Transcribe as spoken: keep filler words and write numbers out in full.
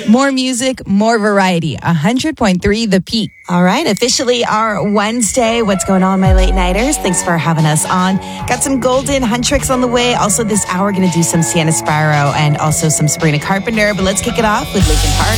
More music, more variety. one hundred point three The Peak. All right, officially our Wednesday. What's going on, my late nighters? Thanks for having us on. Got some Golden Huntrix on the way. Also this hour, going to do some Sienna Sparrow and also some Sabrina Carpenter. But let's kick it off with Linkin Park.